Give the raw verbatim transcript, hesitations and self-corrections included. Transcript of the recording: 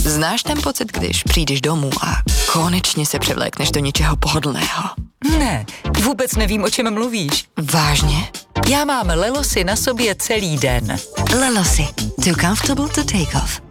Znáš ten pocit, když přijdeš domů a konečně se převlékneš do něčeho pohodlného? Ne, vůbec nevím, o čem mluvíš. Vážně? Já mám Lelosy na sobě celý den. Lelosy. Too comfortable to take off.